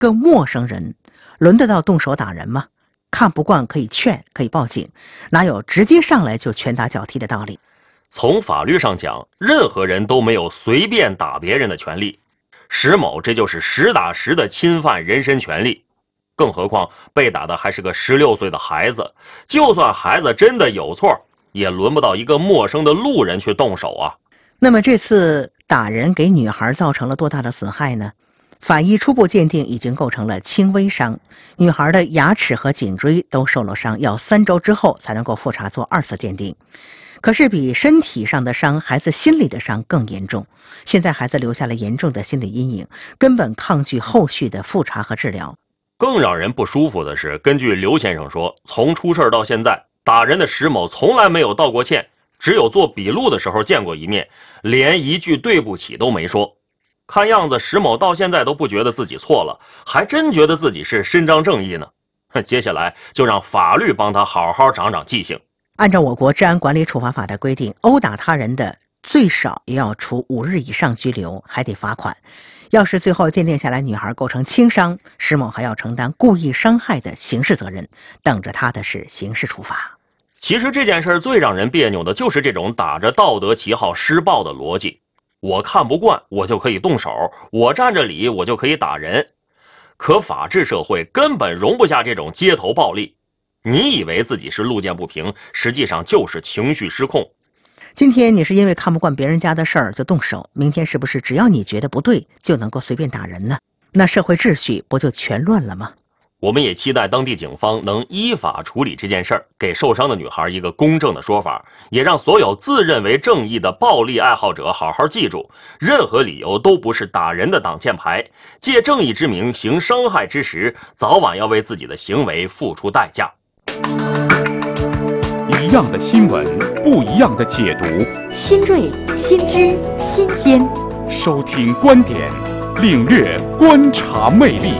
个陌生人，轮得到动手打人吗？看不惯可以劝，可以报警，哪有直接上来就拳打脚踢的道理？ 从法律上讲，任何人都没有随便打别人的权利。石某这就是实打实的侵犯人身权利，更何况被打的还是个16岁的孩子，就算孩子真的有错，也轮不到一个陌生的路人去动手啊。 那么这次打人给女孩造成了多大的损害呢？法医初步鉴定已经构成了轻微伤，女孩的牙齿和颈椎都受了伤，要3周之后才能够复查做2次鉴定。可是比身体上的伤，孩子心理的伤更严重。现在孩子留下了严重的心理阴影，根本抗拒后续的复查和治疗。 更让人不舒服的是，根据刘先生说，从出事到现在，打人的石某从来没有道过歉，只有做笔录的时候见过一面，连一句对不起都没说。看样子石某到现在都不觉得自己错了，还真觉得自己是伸张正义呢。接下来就让法律帮他好好长长记性。 按照我国治安管理处罚法的规定，殴打他人的最少也要处5日以上拘留，还得罚款。要是最后鉴定下来女孩构成轻伤，石某还要承担故意伤害的刑事责任，等着他的是刑事处罚。 其实这件事最让人别扭的就是这种打着道德旗号施暴的逻辑。我看不惯，我就可以动手；我占着理，我就可以打人。可法治社会根本容不下这种街头暴力。你以为自己是路见不平，实际上就是情绪失控。 今天你是因为看不惯别人家的事儿就动手，明天是不是只要你觉得不对，就能够随便打人呢？那社会秩序不就全乱了吗？ 我们也期待当地警方能依法处理这件事儿，给受伤的女孩一个公正的说法，也让所有自认为正义的暴力爱好者好好记住，任何理由都不是打人的挡箭牌，借正义之名行伤害之时，早晚要为自己的行为付出代价。 一样的新闻，不一样的解读， 新锐、新知、新鲜， 收听观点，领略观察魅力。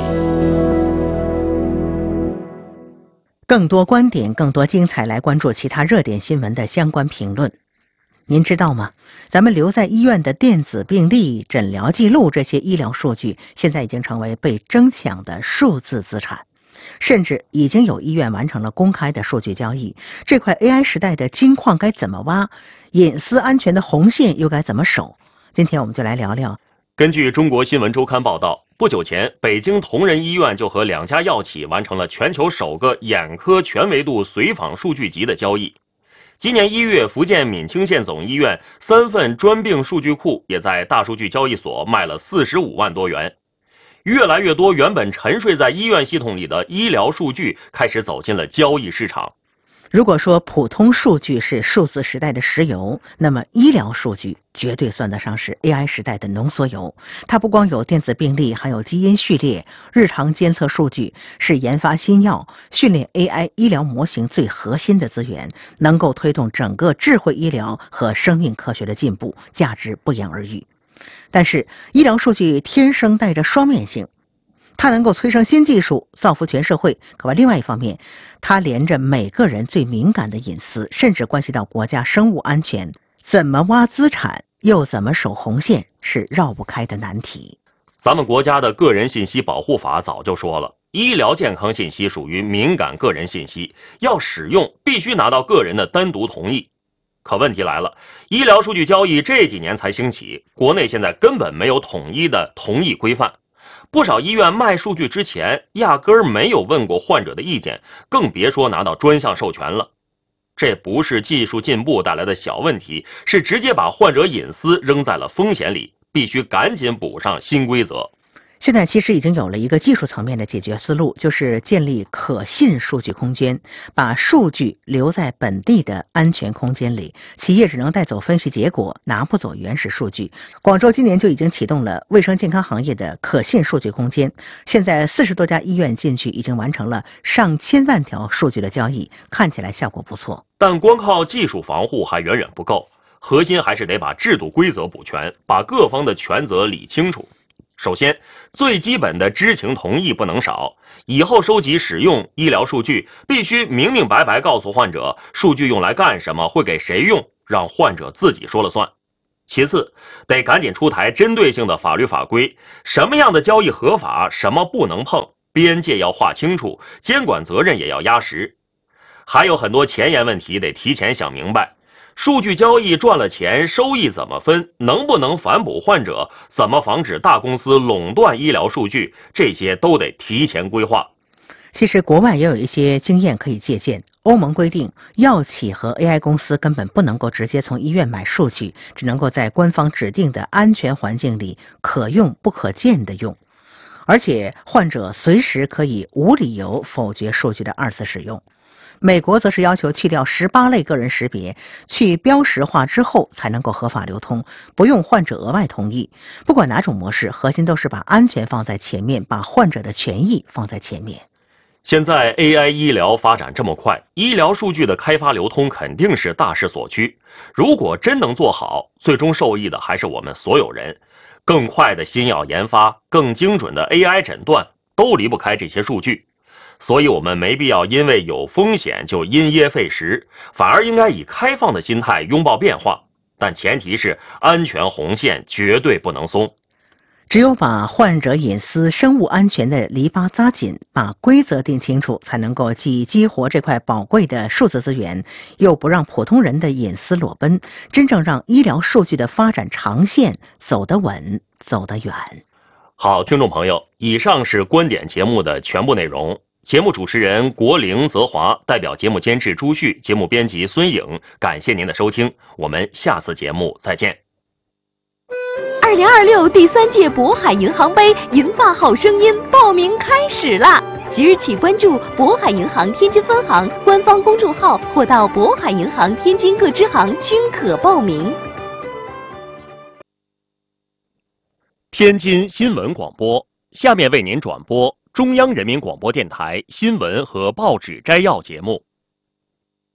更多观点，更多精彩，来关注其他热点新闻的相关评论。您知道吗？咱们留在医院的电子病历、诊疗记录这些医疗数据，现在已经成为被争抢的数字资产，甚至已经有医院完成了公开的数据交易。这块 AI 时代的金矿该怎么挖？隐私安全的红线又该怎么守？今天我们就来聊聊。 根据中国新闻周刊报道，不久前，北京同仁医院就和2家药企完成了全球首个眼科全维度随访数据集的交易。今年1月，福建闽清县总医院3份专病数据库也在大数据交易所卖了45万多元。越来越多原本沉睡在医院系统里的医疗数据开始走进了交易市场。 如果说普通数据是数字时代的石油，那么医疗数据绝对算得上是 AI 时代的浓缩铀。它不光有电子病历，还有基因序列、日常监测数据，是研发新药、训练 AI 医疗模型最核心的资源，能够推动整个智慧医疗和生命科学的进步，价值不言而喻。但是医疗数据天生带着双面性，它能够催生新技术，造福全社会。可另外一方面，它连着每个人最敏感的隐私，甚至关系到国家生物安全。怎么挖资产，又怎么守红线，是绕不开的难题。 咱们国家的个人信息保护法早就说了，医疗健康信息属于敏感个人信息，要使用必须拿到个人的单独同意。可问题来了，医疗数据交易这几年才兴起，国内现在根本没有统一的同意规范。不少医院卖数据之前压根儿没有问过患者的意见，更别说拿到专项授权了。这不是技术进步带来的小问题，是直接把患者隐私扔在了风险里，必须赶紧补上新规则。 现在其实已经有了一个技术层面的解决思路，就是建立可信数据空间，把数据留在本地的安全空间里，企业只能带走分析结果，拿不走原始数据。广州今年就已经启动了卫生健康行业的可信数据空间，现在40多家医院进去，已经完成了上千万条数据的交易，看起来效果不错。 但光靠技术防护还远远不够，核心还是得把制度规则补全，把各方的权责理清楚。首先，最基本的知情同意不能少，以后收集使用医疗数据必须明明白白告诉患者数据用来干什么，会给谁用，让患者自己说了算。 其次，得赶紧出台针对性的法律法规，什么样的交易合法，什么不能碰，边界要划清楚，监管责任也要压实。还有很多前沿问题得提前想明白，数据交易赚了钱，收益怎么分，能不能反哺患者，怎么防止大公司垄断医疗数据，这些都得提前规划。 其实国外也有一些经验可以借鉴。欧盟规定，药企和 AI 公司根本不能够直接从医院买数据，只能够在官方指定的安全环境里可用不可见的用。而且患者随时可以无理由否决数据的二次使用。美国则是要求去掉18类个人识别，去标识化之后才能够合法流通，不用患者额外同意。不管哪种模式，核心都是把安全放在前面，把患者的权益放在前面。 现在 AI 医疗发展这么快，医疗数据的开发流通肯定是大势所趋。如果真能做好，最终受益的还是我们所有人。更快的新药研发，更精准的 AI 诊断，都离不开这些数据。所以我们没必要因为有风险就因噎废食，反而应该以开放的心态拥抱变化。但前提是安全红线绝对不能松。 只有把患者隐私、生物安全的篱笆扎紧，把规则定清楚，才能够既激活这块宝贵的数字资源，又不让普通人的隐私裸奔，真正让医疗数据的发展长线走得稳、走得远。 好，听众朋友，以上是观点节目的全部内容。节目主持人国玲、泽华，代表节目监制朱旭，节目编辑孙颖，感谢您的收听，我们下次节目再见。 2026第3届渤海银行杯银发好声音报名开始啦！即日起关注渤海银行天津分行官方公众号，或到渤海银行天津各支行均可报名。 天津新闻广播，下面为您转播中央人民广播电台新闻和报纸摘要节目。